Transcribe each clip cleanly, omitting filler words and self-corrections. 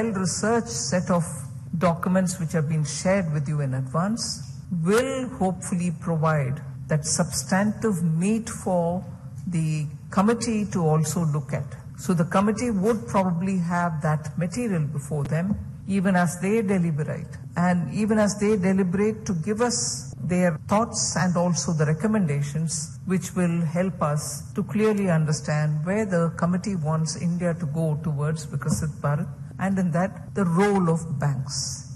well-researched set of documents which have been shared with you in advance will hopefully provide that substantive meat for the committee to also look at. So the committee would probably have that material before them even as they deliberate, and even as they deliberate to give us their thoughts and also the recommendations which will help us to clearly understand where the committee wants India to go towards Viksit Bharat, and in that the role of banks.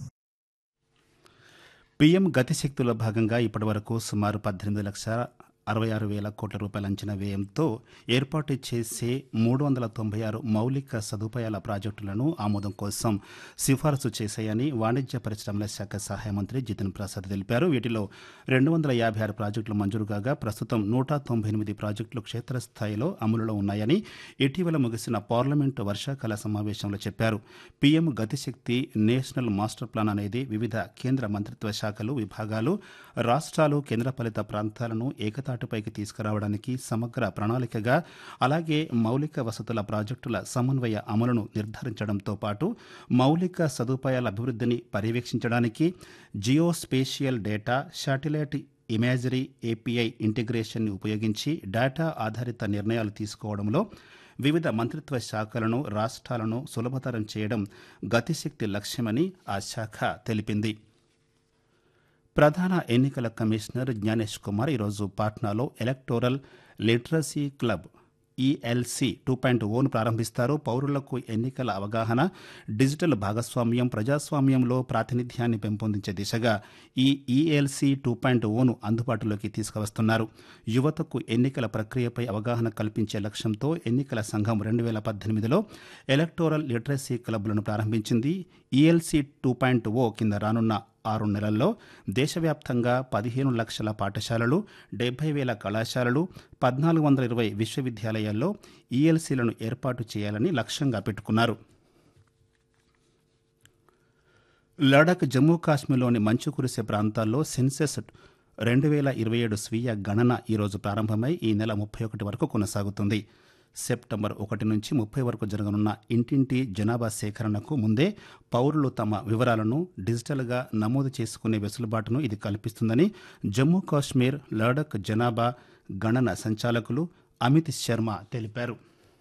PM గతిశక్తిలో భాగంగా ఇప్పటివరకు సుమారు 18,66,000 కోట్ల రూపాయల అంచనా వ్యయంతో ఏర్పాటు చేసే 396 మౌలిక సదుపాయాల ప్రాజెక్టులను ఆమోదం కోసం సిఫారసు చేశాయని వాణిజ్య పరిశ్రమల శాఖ సహాయ మంత్రి జితిన్ ప్రసాద్ తెలిపారు. వీటిలో 256 ప్రాజెక్టులు మంజూరు కాగా ప్రస్తుతం 198 ప్రాజెక్టులు క్షేత్రస్థాయిలో అమలులో ఉన్నాయని ఇటీవల ముగిసిన పార్లమెంటు వర్షాకాల సమావేశంలో చెప్పారు. పీఎం గతిశక్తి నేషనల్ మాస్టర్ ప్లాన్ అనేది వివిధ కేంద్ర మంత్రిత్వ శాఖలు, విభాగాలు, రాష్ట్రాలు, కేంద్రపాలిత ప్రాంతాలను ఏకతాటిపైకి తీసుకురావడానికి సమగ్ర ప్రణాళికగా, అలాగే మౌలిక వసతుల ప్రాజెక్టుల సమన్వయ అమలును నిర్ధారించడంతో పాటు మౌలిక సదుపాయాల అభివృద్ధిని పర్యవేక్షించడానికి geospatial data, satellite imagery, API ఇంటిగ్రేషన్ని ఉపయోగించి డేటా ఆధారిత నిర్ణయాలు తీసుకోవడంలో వివిధ మంత్రిత్వ శాఖలను, రాష్ట్రాలను సులభతరం చేయడం గతిశక్తి లక్ష్యమని ఆ శాఖ తెలిపింది. ప్రధాన ఎన్నికల కమిషనర్ జ్ఞానేష్ కుమార్ ఈరోజు పాట్నాలో ఎలక్టోరల్ లిటరసీ క్లబ్ ఈఎల్సీ 2.0ను ప్రారంభిస్తారు. పౌరులకు ఎన్నికల అవగాహన, డిజిటల్ భాగస్వామ్యం, ప్రజాస్వామ్యంలో ప్రాతినిధ్యాన్ని పెంపొందించే దిశగా ఈ ఈఎల్సీ 2.0ను అందుబాటులోకి తీసుకువస్తున్నారు. యువతకు ఎన్నికల ప్రక్రియపై అవగాహన కల్పించే లక్ష్యంతో ఎన్నికల సంఘం 2018లో ఎలక్టోరల్ లిటరసీ క్లబ్లను ప్రారంభించింది. ఈఎల్సీ 2.0 కింద రానున్న 6 నెలల్లో దేశవ్యాప్తంగా 15 లక్షల పాఠశాలలు, 70,000 కళాశాలలు, 1,420 విశ్వవిద్యాలయాల్లో ఈఎల్సీలను ఏర్పాటు చేయాలని లక్ష్యంగా పెట్టుకున్నారు. లడాక్, జమ్మూ కాశ్మీర్లోని మంచు కురిసే ప్రాంతాల్లో సెన్సెస్ 2027 స్వీయ గణన ఈరోజు ప్రారంభమై ఈ నెల 31 వరకు కొనసాగుతుంది. సెప్టెంబర్ 1 నుంచి 30 వరకు జరగనున్న ఇంటింటి జనాభా సేకరణకు ముందే పౌరులు తమ వివరాలను డిజిటల్గా నమోదు చేసుకునే వెసులుబాటును ఇది కల్పిస్తుందని జమ్మూ కాశ్మీర్ లడాక్ జనాభా గణన సంచాలకులు అమిత్ శర్మ తెలిపారు.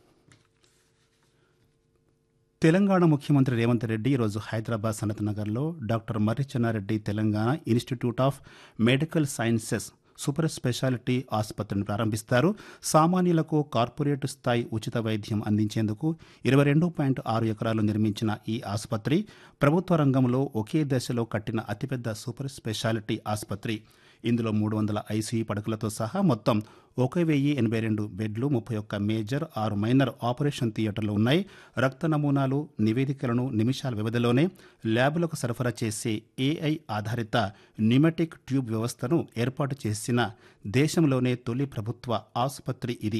తెలంగాణ ముఖ్యమంత్రి రేవంత్ రెడ్డి ఈరోజు హైదరాబాద్ సనత్ నగర్లో doctor Marri Chennareddy Telangana institute of medical sciences super speciality ఆసుపత్రిని ప్రారంభిస్తారు. సామాన్యులకు కార్పొరేట్ స్థాయి ఉచిత వైద్యం అందించేందుకు 22.6 ఎకరాలు నిర్మించిన ఈ ఆసుపత్రి ప్రభుత్వ రంగంలో ఒకే దశలో కట్టిన అతిపెద్ద సూపర్ స్పెషాలిటీ ఆసుపత్రి. ఇందులో 300 ఐసీయూ పడకలతో సహా మొత్తం 1,082 బెడ్లు, 31 మేజర్, 6 మైనర్ ఆపరేషన్ థియేటర్లు ఉన్నాయి. రక్త నమూనాలు, నివేదికలను నిమిషాల వ్యవధిలోనే ల్యాబులకు సరఫరా చేసే ఏఐ ఆధారిత న్యూమాటిక్ ట్యూబ్ వ్యవస్థను ఏర్పాటు చేసిన దేశంలోనే తొలి ప్రభుత్వ ఆసుపత్రి ఇది.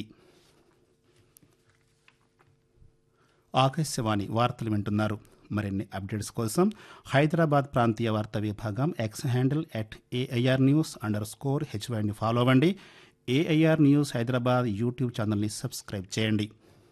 ఆకాశవాణి వార్తలు వింటున్నారు. మరిన్ని అప్డేట్స్ కోసం హైదరాబాద్ ప్రాంతీయ వార్తా విభాగం ఎక్స్ హ్యాండిల్ @AIRnews_HYని ఫాలో అవ్వండి. ఏఐఆర్ న్యూస్ హైదరాబాద్ యూట్యూబ్ ఛానల్ని సబ్స్క్రైబ్ చేయండి.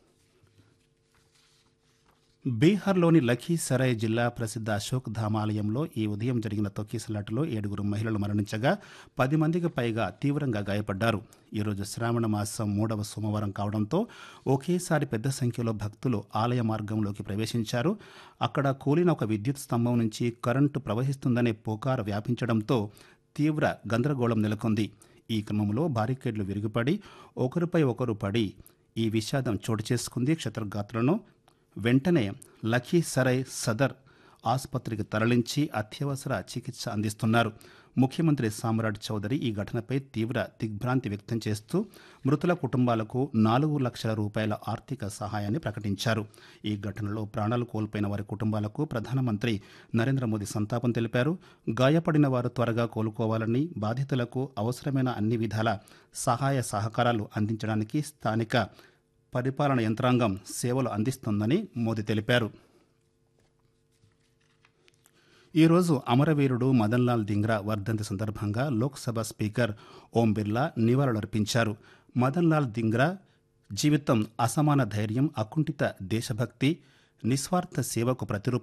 బీహార్లోని లఖీసరాయ్ జిల్లా ప్రసిద్ధ అశోక్ ధామ్ ఆలయంలో ఈ ఉదయం జరిగిన తొక్కిసలాటలో 7 మహిళలు మరణించగా 10 మందికి పైగా తీవ్రంగా గాయపడ్డారు. ఈరోజు శ్రావణ మాసం 3వ సోమవారం కావడంతో ఒకేసారి పెద్ద సంఖ్యలో భక్తులు ఆలయ మార్గంలోకి ప్రవేశించారు. అక్కడ కూలిన ఒక విద్యుత్ స్తంభం నుంచి కరెంటు ప్రవహిస్తుందనే పుకారు వ్యాపించడంతో తీవ్ర గందరగోళం నెలకొంది. ఈ క్రమంలో బారికేడ్లు విరిగిపడి ఒకరిపై ఒకరు పడి ఈ విషాదం చోటు చేసుకుంది. క్షతగాత్రులను వెంటనే లఖీసరాయ్ సదర్ ఆసుపత్రికి తరలించి అత్యవసర చికిత్స అందిస్తున్నారు. ముఖ్యమంత్రి సామ్రాట్ చౌదరి ఈ ఘటనపై తీవ్ర దిగ్భ్రాంతి వ్యక్తం చేస్తూ మృతుల కుటుంబాలకు 4 లక్షల రూపాయల ఆర్థిక సహాయాన్ని ప్రకటించారు. ఈ ఘటనలో ప్రాణాలు కోల్పోయిన వారి కుటుంబాలకు ప్రధానమంత్రి నరేంద్ర మోదీ సంతాపం తెలిపారు. గాయపడిన వారు త్వరగా కోలుకోవాలని, బాధితులకు అవసరమైన అన్ని విధాల సహాయ సహకారాలు అందించడానికి స్థానిక పరిపాలన యంత్రాంగం సేవలు అందిస్తోందని మోదీ తెలిపారు. ఈరోజు అమరవీరుడు మదన్లాల్ ధింగ్రా వర్ధంతి సందర్భంగా లోక్సభ స్పీకర్ ఓం బిర్లా నివాళులర్పించారు. మదన్లాల్ ధింగ్రా జీవితం అసమాన ధైర్యం, అకుంఠిత దేశభక్తి, నిస్వార్థ సేవకు ప్రతిరూపం